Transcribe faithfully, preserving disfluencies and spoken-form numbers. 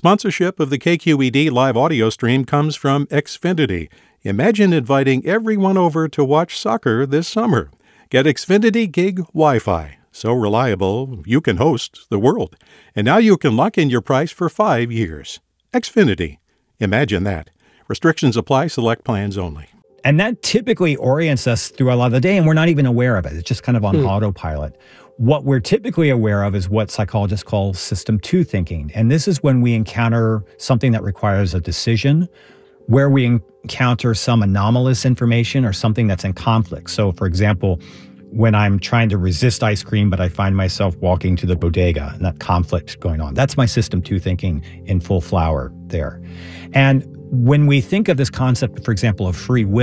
Sponsorship of the K Q E D live audio stream comes from Xfinity. Imagine inviting everyone over to watch soccer this summer. Get Xfinity Gig Wi-Fi. So reliable, you can host the world. And now you can lock in your price for five years. Xfinity. Imagine that. Restrictions apply. Select plans only. And that typically orients us through a lot of the day, and we're not even aware of it. It's just kind of on hmm. autopilot. What we're typically aware of is what psychologists call system two thinking. And this is when we encounter something that requires a decision, where we encounter some anomalous information or something that's in conflict. So, for example, when I'm trying to resist ice cream, but I find myself walking to the bodega and that conflict going on. That's my system two thinking in full flower there. And when we think of this concept, for example, of free will,